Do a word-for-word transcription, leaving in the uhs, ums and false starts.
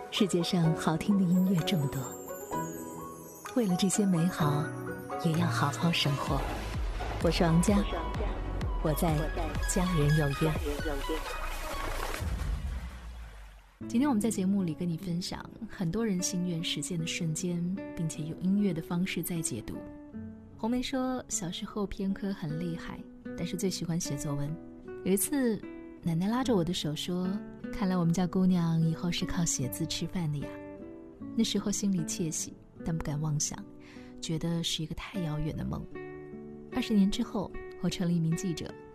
世界上好听的音乐这么多，为了这些美好，也要好好生活。我是王佳，我在家人有约。 今天我们在节目里跟你分享很多人心愿实现的瞬间，并且用音乐的方式在解读。红梅说，小时候偏科很厉害，但是最喜欢写作文。有一次奶奶拉着我的手说，看来我们家姑娘以后是靠写字吃饭的呀。那时候心里窃喜，但不敢妄想，觉得是一个太遥远的梦。二十年之后，我成了一名记者，